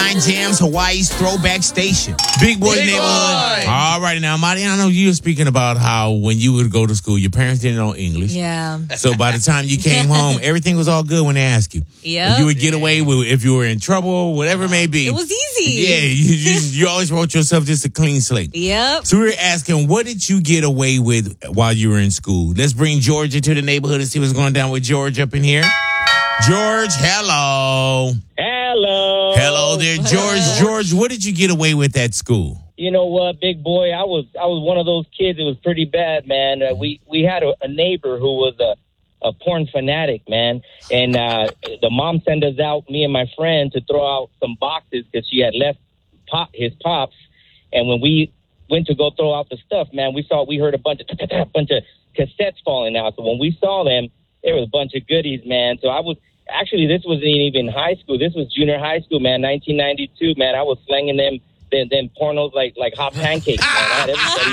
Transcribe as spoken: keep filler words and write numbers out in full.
Jams, Hawaii's throwback station. Big Boy Big Neighborhood. Boy. All right, now, Marty, I know you were speaking about how when you would go to school, your parents didn't know English. Yeah. So by the time you came home, everything was all good when they asked you. Yep. You would get away with if you were in trouble, whatever it may be. It was easy. Yeah, you, you, you always wrote yourself just a clean slate. Yep. So we were asking, what did you get away with while you were in school? Let's bring George into the neighborhood and see what's going down with George up in here. George, hello. Hello. Hello there, George. George, what did you get away with at school? You know what, big boy? I was I was one of those kids. It was pretty bad, man. Uh, we we had a, a neighbor who was a, a porn fanatic, man. And uh, the mom sent us out, me and my friend, to throw out some boxes because she had left pop his pops. And when we went to go throw out the stuff, man, we saw we heard a bunch of bunch of cassettes falling out. So when we saw them, there was a bunch of goodies, man. So I was. Actually, this wasn't even high school. This was junior high school, man, nineteen ninety-two, man. I was slanging them, them, them pornos like, like hot pancakes, man. I had everybody